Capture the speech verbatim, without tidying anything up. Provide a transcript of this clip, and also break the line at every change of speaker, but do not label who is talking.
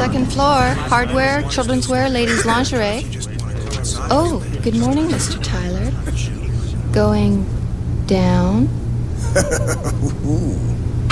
second floor. Hardware, children's wear, ladies' lingerie. Oh, good morning, Mister Tyler. Going down?